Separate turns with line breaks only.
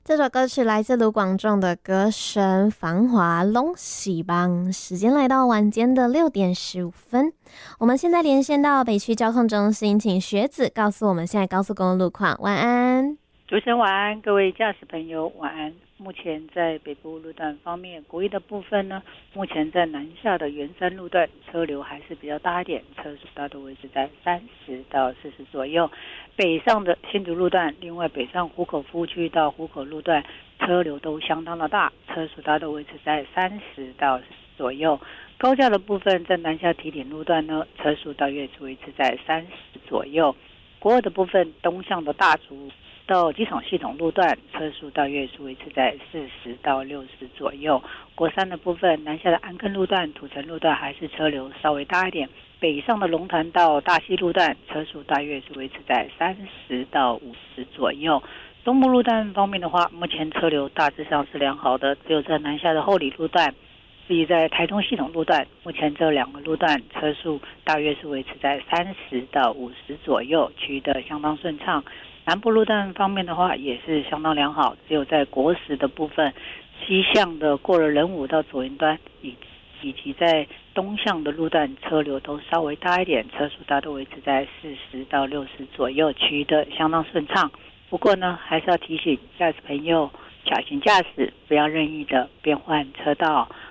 这首歌曲来自卢广仲的歌声《繁华拢是梦》。时间来到晚间的6:15，我们现在连线到北区交通中心，请学子告诉我们现在高速公路路况。晚安。
主持人晚安，各位驾驶朋友晚安。目前在北部路段方面，国一的部分呢，目前在南下的圆山路段车流还是比较大一点，车速大多维持在30到40左右。北上的新竹路段，另外北上湖口服务区到湖口路段车流都相当的大，车速大多维持在30到40左右。高架的部分在南下提点路段呢，车速大约是维持在30左右。国二的部分，东向的大竹到机场系统路段车速大约是维持在40到60左右。国三的部分，南下的安坑路段、土城路段还是车流稍微大一点。北上的龙潭到大溪路段车速大约是维持在30到50左右。东部路段方面的话，目前车流大致上是良好的，只有在南下的后里路段，至于在台中系统路段，目前这两个路段车速大约是维持在30到50左右，其余的相当顺畅。南部路段方面的话也是相当良好，只有在国十的部分，西向的过了仁武到左营端以及在东向的路段车流都稍微大一点，车速大都维持在40到60左右，其余的相当顺畅。不过呢，还是要提醒驾驶朋友小心驾驶，不要任意的变换车道，